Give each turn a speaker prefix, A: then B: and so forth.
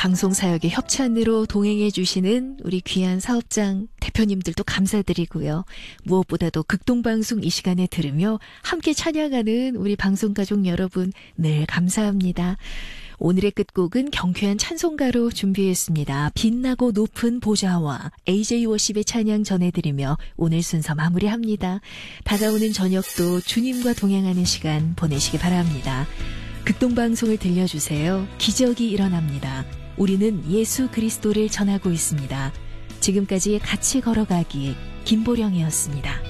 A: 방송 사역의 협찬으로 동행해 주시는 우리 귀한 사업장 대표님들도 감사드리고요. 무엇보다도 극동방송 이 시간에 들으며 함께 찬양하는 우리 방송가족 여러분 늘 감사합니다. 오늘의 끝곡은 경쾌한 찬송가로 준비했습니다. 빛나고 높은 보좌와 AJ 워십의 찬양 전해드리며 오늘 순서 마무리합니다. 다가오는 저녁도 주님과 동행하는 시간 보내시기 바랍니다. 극동방송을 들려주세요. 기적이 일어납니다. 우리는 예수 그리스도를 전하고 있습니다. 지금까지 같이 걸어가기 김보령이었습니다.